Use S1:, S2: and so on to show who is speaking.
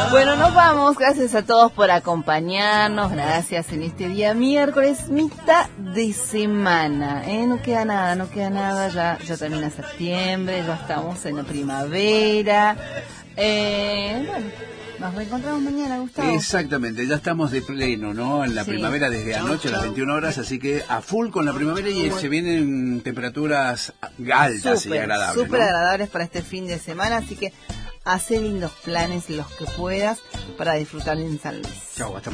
S1: Bueno, nos vamos. Gracias a todos por acompañarnos. Gracias en este día miércoles, mitad de semana. No queda nada. Ya termina septiembre, ya estamos en la primavera. Bueno, nos reencontramos mañana, Gustavo.
S2: Exactamente, ya estamos de pleno, ¿no? En la primavera desde anoche a las 21 horas, así que a full con la primavera y se vienen temperaturas altas y agradables.
S1: Súper agradables para este fin de semana, así que hace lindos planes los que puedas para disfrutar en San Luis.
S2: Chau, hasta